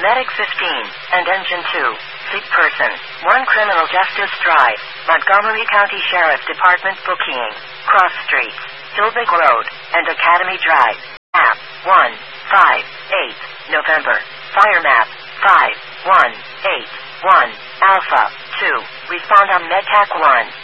Medic 15, and Engine 2. Sick person. 1 Criminal Justice Drive, Montgomery County Sheriff's Department booking. Cross Streets, Hillbig Road, and Academy Drive. Map 158, November. Fire map 5181, Alpha 2. Respond on MedTac 1.